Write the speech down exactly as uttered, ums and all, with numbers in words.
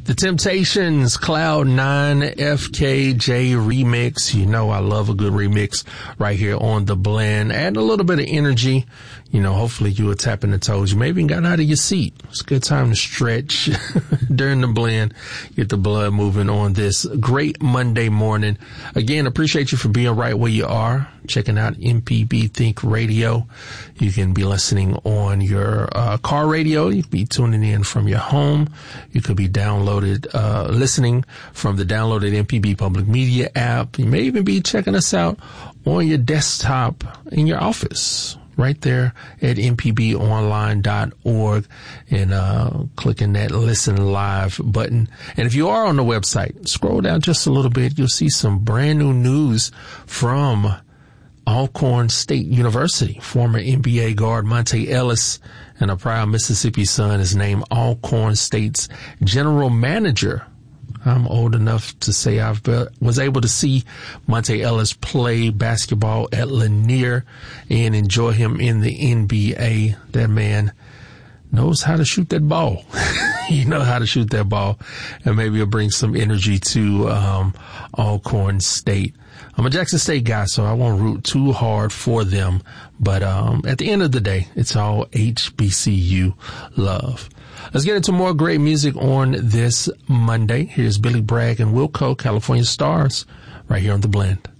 The Temptations, Cloud nine, F K J remix. You know I love a good remix right here on The Blend. Add a little bit of energy. You know, hopefully you were tapping the toes. You maybe got out of your seat. It's a good time to stretch during the blend. Get the blood moving on this great Monday morning. Again, appreciate you for being right where you are. Checking out M P B Think Radio. You can be listening on your uh, car radio. You can be tuning in from your home. You could be downloaded, uh, listening from the downloaded M P B Public Media app. You may even be checking us out on your desktop in your office, right there at m p b online dot org, and uh clicking that listen live button. And if you are on the website, scroll down just a little bit. You'll see some brand new news from Alcorn State University. Former N B A guard Monta Ellis and a proud Mississippi son is named Alcorn State's general manager. I'm old enough to say I was able to see Monta Ellis play basketball at Lanier and enjoy him in the N B A. That man knows how to shoot that ball. You know how to shoot that ball, and maybe it'll bring some energy to um, Alcorn State. I'm a Jackson State guy, so I won't root too hard for them. But um, at the end of the day, it's all H B C U love. Let's get into more great music on this Monday. Here's Billy Bragg and Wilco, California Stars, right here on The Blend.